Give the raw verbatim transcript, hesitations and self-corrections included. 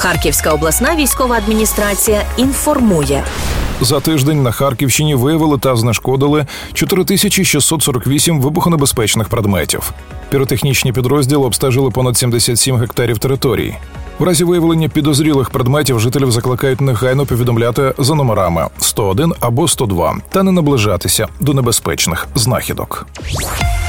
Харківська обласна військова адміністрація інформує. За тиждень на Харківщині виявили та знешкодили чотири тисячі шістсот сорок вісім вибухонебезпечних предметів. Піротехнічні підрозділи обстежили понад сімдесят сім гектарів території. В разі виявлення підозрілих предметів жителів закликають негайно повідомляти за номерами сто один або сто два та не наближатися до небезпечних знахідок.